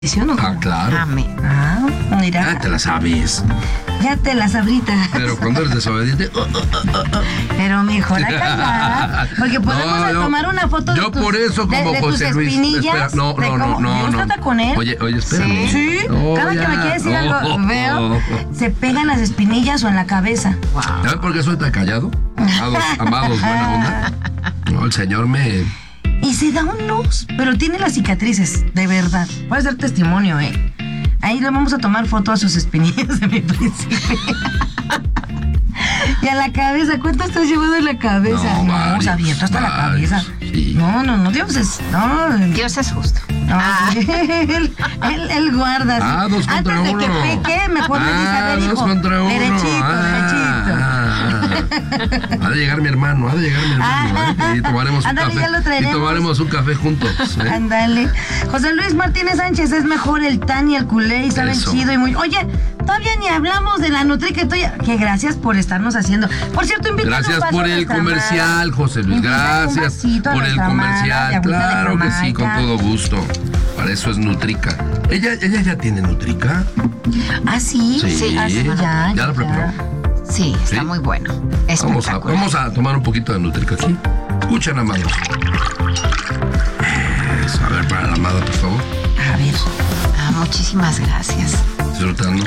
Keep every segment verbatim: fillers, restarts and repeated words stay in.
¿Sí o no? Ah, claro. Amén. Ah, mira. Ah, te la sabes. Ya te las abritas. Pero cuando eres desobediente... Oh, oh, oh, oh. Pero mejor a callar. Porque podemos No, yo- tomar una foto Yo de tus, por eso como de, de José tus Luis... espinillas. Espera, no, de no, no, cómo- no, ¿Te no. gusta con él? Oye, oye, espérame. Sí. No, Cada que ya. me quiere decir algo, Oh, veo, oh. se pegan las espinillas o en la cabeza. ¿Sabes por qué soy tan callado? Amados, amados, buena onda. No, el señor me... Y se da un luz, pero tiene las cicatrices, de verdad. Puede ser testimonio, ¿eh? Ahí le vamos a tomar foto a sus espinillas de mi príncipe. Y a la cabeza, ¿cuánto estás llevando en la cabeza? No, No, varios, se abierto hasta la varios, cabeza. sí. No, no, no, Dios es. No, Dios es justo. no, él, él, él guarda. así. Ah, dos contra Antes de uno. que peque, mejor me dice, a Ah, ver, dos hijo, contra uno. derechito, Ah, derechito. ah, ah. Ha de llegar mi hermano, ha de llegar mi hermano. ¿eh? Y tomaremos un Ándale, ya lo café. Y traeremos. tomaremos un café juntos. ¿eh? Ándale. José Luis Martínez Sánchez, es mejor el Tan y el culé y saben Eso. chido y muy... Oye, todavía ni hablamos de la Nutri que estoy... Que gracias por estarnos haciendo. Por cierto, invítanos Gracias un vaso por a el nuestra comercial, madre. José Luis. Invítanos un Gracias vasito a por el nuestra madre de comercial. agüita de Claro que sí, con Jamaica. todo gusto. Para eso es Nutrica. ¿Ella, ella ya tiene Nutrica? Ah, sí. Sí. Ah, sí, ya, ¿Ya lo preparó? Sí, está ¿Sí? muy bueno. Vamos a, Espectacular. vamos a tomar un poquito de Nutrica aquí. Escuchen, amados. Eso, a ver, para la amada, por favor. A ver. Ah, muchísimas gracias. Disfrutando.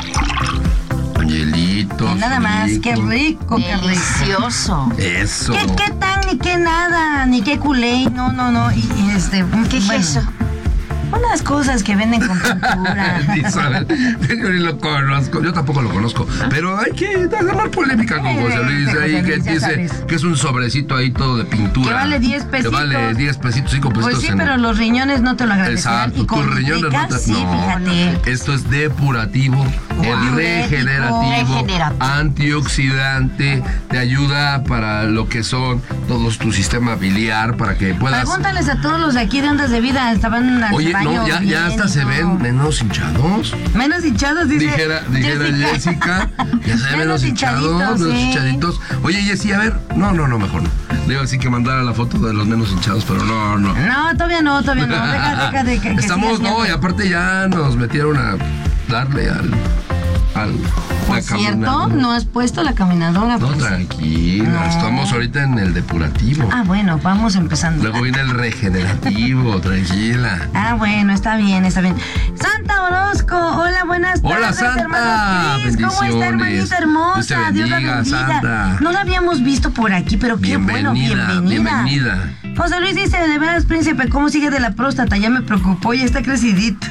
Con hielitos. Nada más, qué rico, qué rico. Delicioso. Eso. ¿Qué, qué tan, ni qué nada, ni qué culé? No, no, no. Y, y este... ¿Qué es bueno, eso? Unas cosas que venden con pintura. Ni sabe. Yo ni lo conozco, yo tampoco lo conozco. Pero hay que agarrar polémica con José Luis. José Ahí que Luis, ya dice sabes. que es un sobrecito ahí todo de pintura. Que vale diez Que pesitos. vale diez pesitos, cinco pesitos. Pues sí, en- pero los riñones no te lo agradecerán. Exacto, Y con tus riñones Nutrica, no te... sí, no, fíjate. esto es depurativo, es regenerativo, Regenerativo. antioxidante, te ayuda para lo que son todos tu sistema biliar, para que puedas... Pregúntales a todos los de aquí de Ondas de Vida, estaban al Oye, baño no, ya, bien ya hasta y se todo. ven menos hinchados. Menos hinchados, dice Dijera, dijera Jessica, ya se ven menos hinchados, hinchaditos, menos sí. hinchaditos. Oye, Jessy, a ver, no, no, no, mejor no. Le iba así que mandara la foto de los menos hinchados, pero no, no. No, todavía no, todavía no. Deja, deja de que, que Estamos, sigas no, y viendo. aparte ya nos metieron a darle al... al Por la cierto, caminadora. no has puesto la caminadora. No, pues. tranquila, No. estamos ahorita en el depurativo. Ah, bueno, vamos empezando. Luego viene el regenerativo, tranquila. Ah, bueno, está bien, está bien. Santa Orozco, hola, buenas Hola, tardes, Santa. hermano Cris. ¿Cómo está, Bendiciones. hermanita hermosa? Dios te Dios la bendiga, bendiga. Santa. No la habíamos visto por aquí, pero qué bueno, Bienvenida, bienvenida. bienvenida. José Luis dice, de veras, príncipe, ¿cómo sigue de la próstata? Ya me preocupó, ya está crecidito.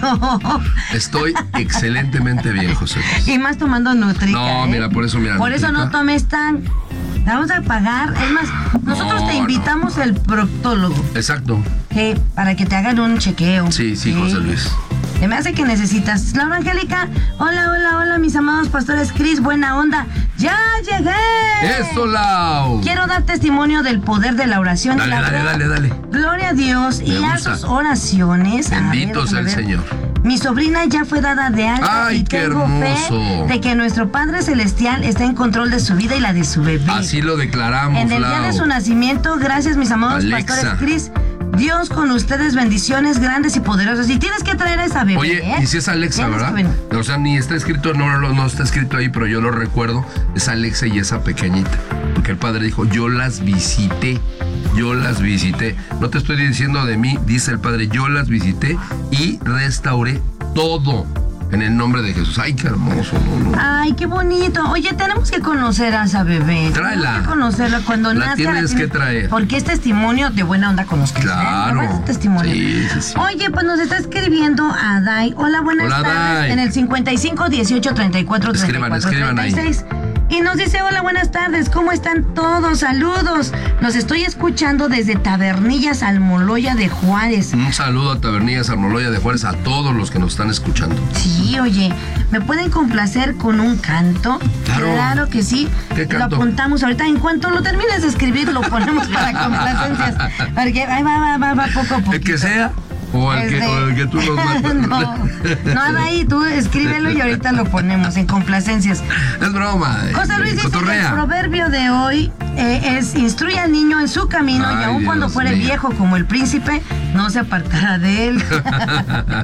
Estoy excelentemente bien, José Luis. Y más tomando Nutrica. No, ¿eh? mira, por eso, mira, Por eso no Nutrica. tomes tan... Te vamos a pagar. Es más, nosotros No, te invitamos al proctólogo. Exacto. Que para que te hagan un chequeo. Sí, sí, José Luis. Se me hace que necesitas. Laura Angélica, hola, hola, hola, mis amados pastores Cris, buena onda. ¡Ya llegué! ¡Eso, Lau! Quiero dar testimonio del poder de la oración. y Dale, la dale, fe. dale, dale. Gloria a Dios y Me a gusta. sus oraciones. A Bendito ver, sea el déjame ver. Señor. Mi sobrina ya fue dada de alta ¡Ay, y qué tengo hermoso! fe de que nuestro Padre Celestial está en control de su vida y la de su bebé. Así lo declaramos, En el día Lau. de su nacimiento, gracias mis amados Alexa. pastores Cris. Dios con ustedes, bendiciones grandes y poderosas. Y tienes que traer a esa bebé. Oye, ¿eh? y si es Alexa, Tienes ¿verdad? que venir. O sea, ni está escrito, no, no, no está escrito ahí, pero yo lo recuerdo. Es Alexa y esa pequeñita. Porque el padre dijo, yo las visité. Yo las visité. No te estoy diciendo de mí, dice el padre, yo las visité y restauré todo en el nombre de Jesús. Ay, qué hermoso, ¿no? no. Ay, qué bonito. Oye, tenemos que conocer a esa bebé. Tráela. Tenemos que conocerla cuando La nazca. tienes que traer. Porque es testimonio de buena onda con los cristianos. Claro. Es testimonio. Sí, sí, sí. Oye, pues nos está escribiendo Adai. Hola, buenas Hola, tardes. Adai. En el cincuenta y cinco, dieciocho, treinta y cuatro, treinta y Escriban, cuatro, escriban ahí. treinta y seis. Y nos dice, hola, buenas tardes, ¿cómo están todos? Saludos. Los estoy escuchando desde Tabernillas Almoloya de Juárez. Un saludo a Tabernillas Almoloya de Juárez, a todos los que nos están escuchando. Sí, oye, ¿me pueden complacer con un canto? Claro. que sí. ¿Qué canto? Lo apuntamos ahorita. En cuanto lo termines de escribir, lo ponemos para complacencias. Porque ahí va, va, va, va poco a poco. El que sea, o el, que, Este- o el que tú nos mandas. no, nada ahí, tú escríbelo y ahorita lo ponemos en complacencias. Es broma. eh, José Luis dice que el cotorrea. proverbio de hoy eh, es instruye al niño en su camino y Ay, aun cuando Dios fuere mío. viejo como el príncipe, no se apartará de él.